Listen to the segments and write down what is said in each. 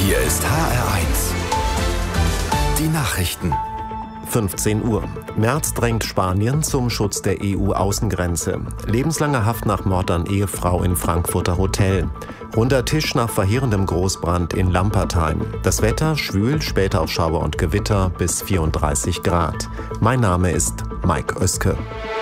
Hier ist HR1. Die Nachrichten. 15 Uhr. Merz drängt Spanien zum Schutz der EU-Außengrenze. Lebenslange Haft nach Mord an Ehefrau in Frankfurter Hotel. Runder Tisch nach verheerendem Großbrand in Lampertheim. Das Wetter schwül, später auch Schauer und Gewitter bis 34 Grad. Mein Name ist Mike Oeske.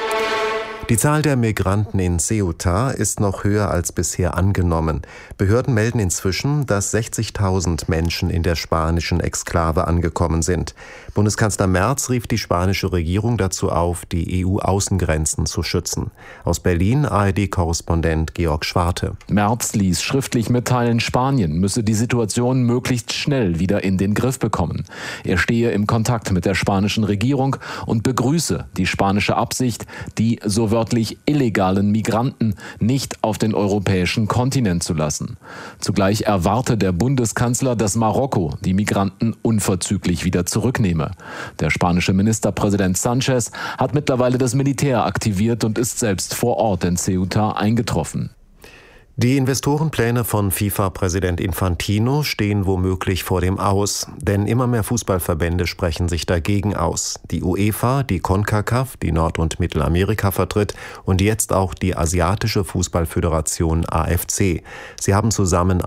Die Zahl der Migranten in Ceuta ist noch höher als bisher angenommen. Behörden melden inzwischen, dass 60.000 Menschen in der spanischen Exklave angekommen sind. Bundeskanzler Merz rief die spanische Regierung dazu auf, die EU-Außengrenzen zu schützen. Aus Berlin ARD-Korrespondent Georg Schwarte. Merz ließ schriftlich mitteilen, Spanien müsse die Situation möglichst schnell wieder in den Griff bekommen. Er stehe im Kontakt mit der spanischen Regierung und begrüße die spanische Absicht, die so wörtlich illegalen Migranten nicht auf den europäischen Kontinent zu lassen. Zugleich erwarte der Bundeskanzler, dass Marokko die Migranten unverzüglich wieder zurücknehme. Der spanische Ministerpräsident Sánchez hat mittlerweile das Militär aktiviert und ist selbst vor Ort in Ceuta eingetroffen. Die Investorenpläne von FIFA-Präsident Infantino stehen womöglich vor dem Aus, denn immer mehr Fußballverbände sprechen sich dagegen aus. Die UEFA, die CONCACAF, die Nord- und Mittelamerika vertritt und jetzt auch die Asiatische Fußballföderation AFC. Sie haben zusammen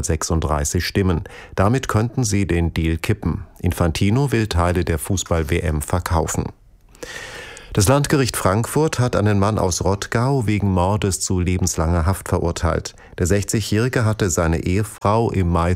136 Stimmen. Damit könnten sie den Deal kippen. Infantino will Teile der Fußball-WM verkaufen. Das Landgericht Frankfurt hat einen Mann aus Rottgau wegen Mordes zu lebenslanger Haft verurteilt. Der 60-Jährige hatte seine Ehefrau im Mai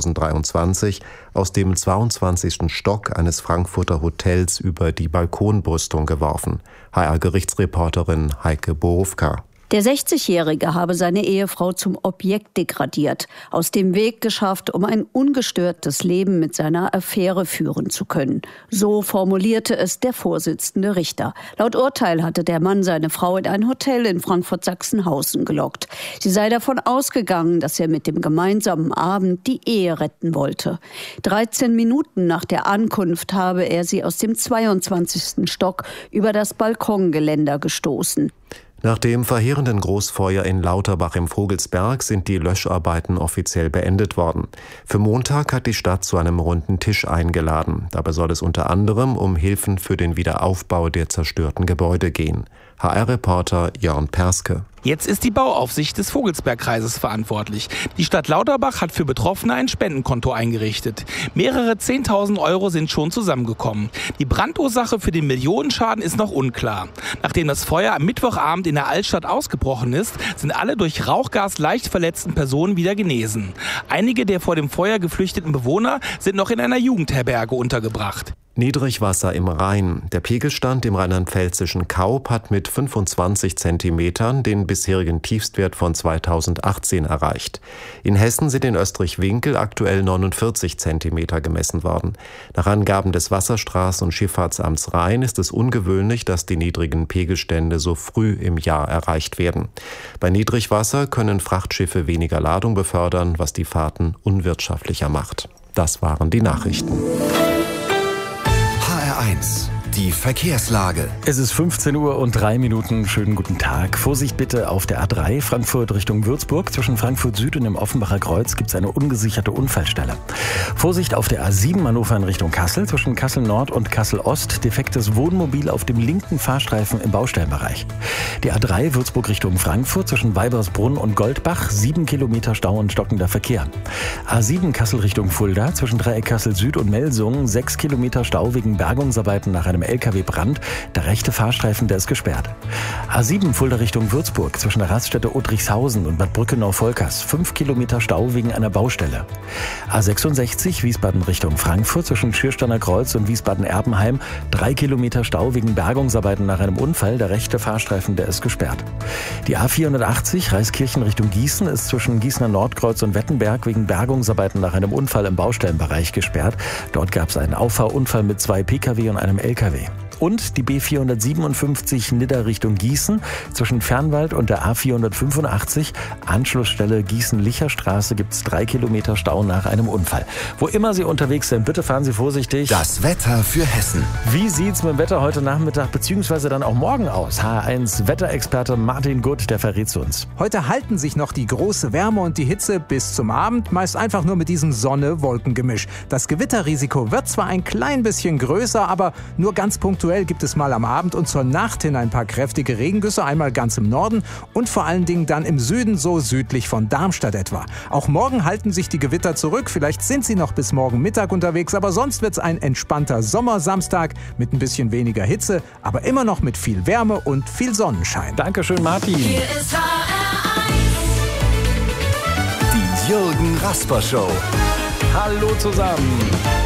2023 aus dem 22. Stock eines Frankfurter Hotels über die Balkonbrüstung geworfen. HR-Gerichtsreporterin Heike Borufka. Der 60-Jährige habe seine Ehefrau zum Objekt degradiert, aus dem Weg geschafft, um ein ungestörtes Leben mit seiner Affäre führen zu können. So formulierte es der Vorsitzende Richter. Laut Urteil hatte der Mann seine Frau in ein Hotel in Frankfurt-Sachsenhausen gelockt. Sie sei davon ausgegangen, dass er mit dem gemeinsamen Abend die Ehe retten wollte. 13 Minuten nach der Ankunft habe er sie aus dem 22. Stock über das Balkongeländer gestoßen. Nach dem verheerenden Großfeuer in Lauterbach im Vogelsberg sind die Löscharbeiten offiziell beendet worden. Für Montag hat die Stadt zu einem runden Tisch eingeladen. Dabei soll es unter anderem um Hilfen für den Wiederaufbau der zerstörten Gebäude gehen. HR-Reporter Jörn Perske. Jetzt ist die Bauaufsicht des Vogelsbergkreises verantwortlich. Die Stadt Lauterbach hat für Betroffene ein Spendenkonto eingerichtet. Mehrere 10.000 Euro sind schon zusammengekommen. Die Brandursache für den Millionenschaden ist noch unklar. Nachdem das Feuer am Mittwochabend in der Altstadt ausgebrochen ist, sind alle durch Rauchgas leicht verletzten Personen wieder genesen. Einige der vor dem Feuer geflüchteten Bewohner sind noch in einer Jugendherberge untergebracht. Niedrigwasser im Rhein. Der Pegelstand im rheinland-pfälzischen Kaup hat mit 25 Zentimetern den bisherigen Tiefstwert von 2018 erreicht. In Hessen sind in Österreich-Winkel aktuell 49 Zentimeter gemessen worden. Nach Angaben des Wasserstraßen- und Schifffahrtsamts Rhein ist es ungewöhnlich, dass die niedrigen Pegelstände so früh im Jahr erreicht werden. Bei Niedrigwasser können Frachtschiffe weniger Ladung befördern, was die Fahrten unwirtschaftlicher macht. Das waren die Nachrichten. HR1, die Verkehrslage. Es ist 15 Uhr und 3 Minuten. Schönen guten Tag. Vorsicht bitte auf der A3 Frankfurt Richtung Würzburg. Zwischen Frankfurt Süd und dem Offenbacher Kreuz gibt es eine ungesicherte Unfallstelle. Vorsicht auf der A7 Hannover in Richtung Kassel. Zwischen Kassel Nord und Kassel Ost defektes Wohnmobil auf dem linken Fahrstreifen im Baustellenbereich. Die A3 Würzburg Richtung Frankfurt zwischen Weibersbrunn und Goldbach. 7 Kilometer Stau und stockender Verkehr. A7 Kassel Richtung Fulda. Zwischen Dreieck Kassel Süd und Melsungen. 6 Kilometer Stau wegen Bergungsarbeiten nach einem LKW-Brand. Der rechte Fahrstreifen, der ist gesperrt. A7 Fulda Richtung Würzburg zwischen der Raststätte Otrichshausen und Bad Brückenau-Volkers. 5 Kilometer Stau wegen einer Baustelle. A66 Wiesbaden Richtung Frankfurt zwischen Schürsteiner Kreuz und Wiesbaden-Erbenheim. 3 Kilometer Stau wegen Bergungsarbeiten nach einem Unfall. Der rechte Fahrstreifen, der ist gesperrt. Die A480 Reiskirchen Richtung Gießen ist zwischen Gießener Nordkreuz und Wettenberg wegen Bergungsarbeiten nach einem Unfall im Baustellenbereich gesperrt. Dort gab es einen Auffahrunfall mit 2 Pkw und einem LKW. und die B457 Nidda Richtung Gießen zwischen Fernwald und der A485. Anschlussstelle Gießen-Licher-Straße gibt es 3 Kilometer Stau nach einem Unfall. Wo immer Sie unterwegs sind, bitte fahren Sie vorsichtig. Das Wetter für Hessen. Wie sieht's mit dem Wetter heute Nachmittag bzw. dann auch morgen aus? HR1-Wetterexperte Martin Gutt, der verrät uns. Heute halten sich noch die große Wärme und die Hitze bis zum Abend, meist einfach nur mit diesem Sonne-Wolken-Gemisch. Das Gewitterrisiko wird zwar ein klein bisschen größer, aber nur ganz punktuell gibt es mal am Abend und zur Nacht hin ein paar kräftige Regengüsse, einmal ganz im Norden und vor allen Dingen dann im Süden, so südlich von Darmstadt etwa. Auch morgen halten sich die Gewitter zurück, vielleicht sind sie noch bis morgen Mittag unterwegs, aber sonst wird es ein entspannter Sommersamstag mit ein bisschen weniger Hitze, aber immer noch mit viel Wärme und viel Sonnenschein. Dankeschön, Martin. Hier ist HR1. Die Jürgen Rasper Show. Hallo zusammen.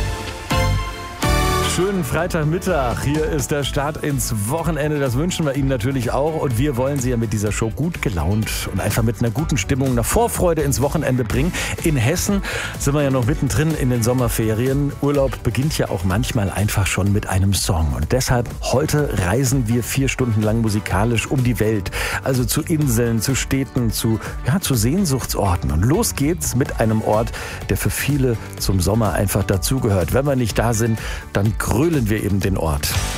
Schönen Freitagmittag. Hier ist der Start ins Wochenende. Das wünschen wir Ihnen natürlich auch. Und wir wollen Sie ja mit dieser Show gut gelaunt und einfach mit einer guten Stimmung, einer Vorfreude ins Wochenende bringen. In Hessen sind wir ja noch mittendrin in den Sommerferien. Urlaub beginnt ja auch manchmal einfach schon mit einem Song. Und deshalb heute reisen wir 4 Stunden lang musikalisch um die Welt. Also zu Inseln, zu Städten, zu Sehnsuchtsorten. Und los geht's mit einem Ort, der für viele zum Sommer einfach dazugehört. Wenn wir nicht da sind, dann grölen wir eben den Ort.